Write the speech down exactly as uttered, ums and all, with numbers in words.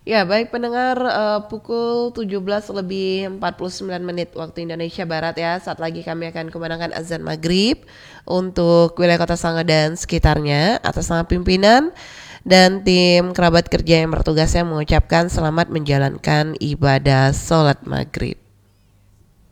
Ya, baik pendengar, eh, pukul tujuh belas lebih empat puluh sembilan menit waktu Indonesia Barat ya. Saat lagi kami akan kumandangkan azan maghrib untuk wilayah Kota Sanga dan sekitarnya. Atas nama pimpinan dan tim kerabat kerja yang bertugasnya mengucapkan selamat menjalankan ibadah sholat maghrib.